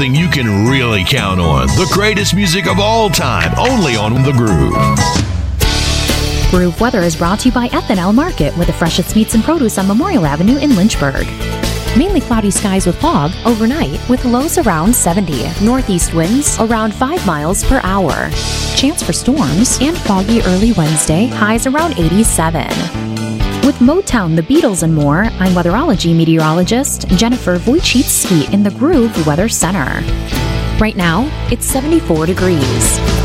something you can really count on. The greatest music of all time, only on The Groove. Groove Weather is brought to you by F&L Market, with the freshest meats and produce on Memorial Avenue in Lynchburg. Mainly cloudy skies with fog overnight, with lows around 70. Northeast winds around 5 miles per hour. Chance for storms and foggy early Wednesday, highs around 87. With Motown, the Beatles, and more, I'm weatherology meteorologist Jennifer Wojcicki in the Groove Weather Center. Right now, it's 74 degrees.